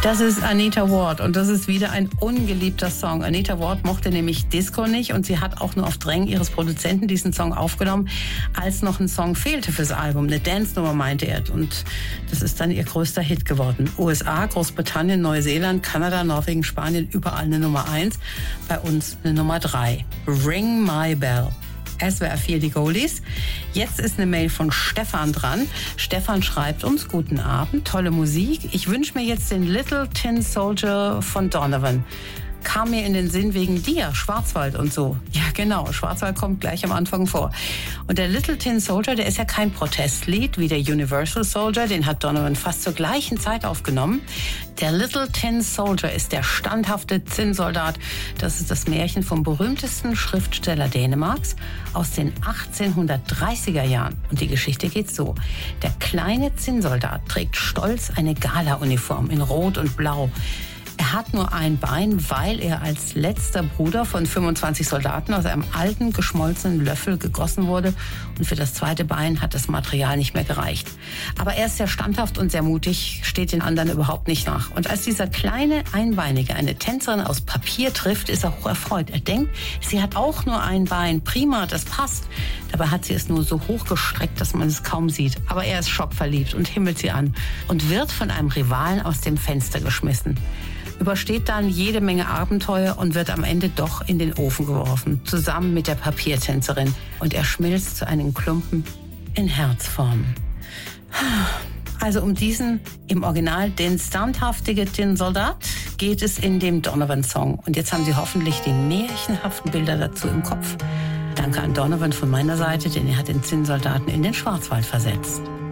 Das ist Anita Ward und das ist wieder ein ungeliebter Song. Anita Ward mochte nämlich Disco nicht und sie hat auch nur auf Drängen ihres Produzenten diesen Song aufgenommen, als noch ein Song fehlte fürs Album. Eine Dance-Nummer meinte er und das ist dann ihr größter Hit geworden. USA, Großbritannien, Neuseeland, Kanada, Norwegen, Spanien, überall eine Nummer 1. Bei uns eine Nummer 3. Ring My Bell. SWR 4 die Goldies. Jetzt ist eine Mail von Stefan dran. Stefan schreibt uns: Guten Abend, tolle Musik. Ich wünsche mir jetzt den Little Tin Soldier von Donovan. Kam mir in den Sinn wegen dir, Schwarzwald und so. Ja, genau, Schwarzwald kommt gleich am Anfang vor. Und der Little Tin Soldier, der ist ja kein Protestlied wie der Universal Soldier, den hat Donovan fast zur gleichen Zeit aufgenommen. Der Little Tin Soldier ist der standhafte Zinnsoldat. Das ist das Märchen vom berühmtesten Schriftsteller Dänemarks aus den 1830er Jahren. Und die Geschichte geht so: Der kleine Zinnsoldat trägt stolz eine Gala-Uniform in Rot und Blau. Er hat nur ein Bein, weil er als letzter Bruder von 25 Soldaten aus einem alten, geschmolzenen Löffel gegossen wurde. Und für das zweite Bein hat das Material nicht mehr gereicht. Aber er ist sehr standhaft und sehr mutig, steht den anderen überhaupt nicht nach. Und als dieser kleine Einbeinige eine Tänzerin aus Papier trifft, ist er hoch erfreut. Er denkt, sie hat auch nur ein Bein. Prima, das passt. Dabei hat sie es nur so hochgestreckt, dass man es kaum sieht. Aber er ist schockverliebt und himmelt sie an und wird von einem Rivalen aus dem Fenster geschmissen. Übersteht dann jede Menge Abenteuer und wird am Ende doch in den Ofen geworfen, zusammen mit der Papiertänzerin. Und er schmilzt zu einem Klumpen in Herzform. Also um diesen, im Original, den standhaftigen Tin-Soldat geht es in dem Donovan-Song. Und jetzt haben Sie hoffentlich die märchenhaften Bilder dazu im Kopf. Danke an Donovan von meiner Seite, denn er hat den Zinnsoldaten in den Schwarzwald versetzt.